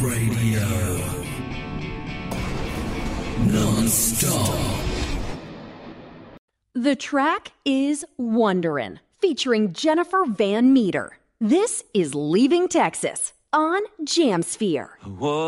Radio. Non-stop. The track is Wonderin', featuring Jennifer Van Meter. This is Leaving Texas on Jamsphere.